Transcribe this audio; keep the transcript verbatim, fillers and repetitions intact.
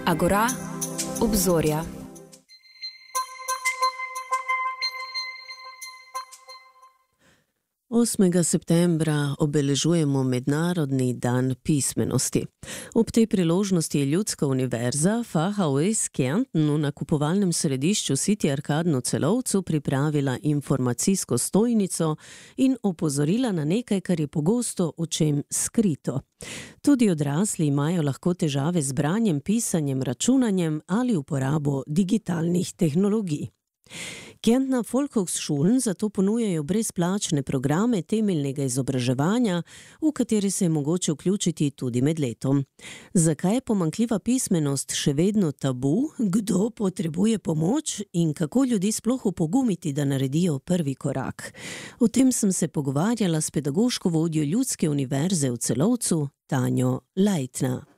Agora, obzorja. osmega septembra obeležujemo Mednarodni dan pismenosti. Ob tej priložnosti je Ljudska univerza F H U S Kärnten v nakupovalnem središču City Arkadno Celovcu pripravila informacijsko stojnico in opozorila na nekaj, kar je pogosto očem skrito. Tudi odrasli imajo lahko težave z branjem, pisanjem, računanjem ali uporabo digitalnih tehnologij. Kärntner Volkshochschulen zato ponujajo brezplačne programe temeljnega izobraževanja, v kateri se je mogoče vključiti tudi med letom. Zakaj je pomanjkljiva pismenost še vedno tabu, kdo potrebuje pomoč in kako ljudi sploh opogumiti, da naredijo prvi korak? O tem sem se pogovarjala s pedagoško vodjo Ljudske univerze v Celovcu, Tanjo Leitner.